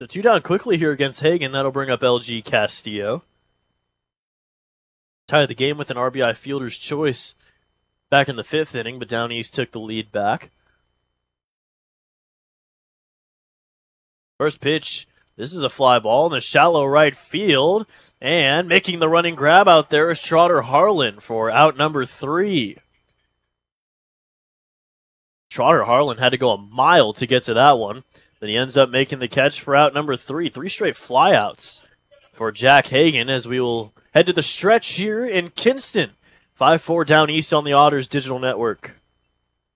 The 2 down quickly here against Hagen. That'll bring up LG Castillo. Tied the game with an RBI fielder's choice back in the 5th inning, but Down East took the lead back. First pitch, this is a fly ball in the shallow right field, and making the running grab out there is Trotter Harlan for out number 3. Trotter Harlan had to go a mile to get to that one. Then he ends up making the catch for out number 3. 3 straight flyouts for Jack Hagen as we will head to the stretch here in Kinston. 5-4 Down East on the Otters Digital Network.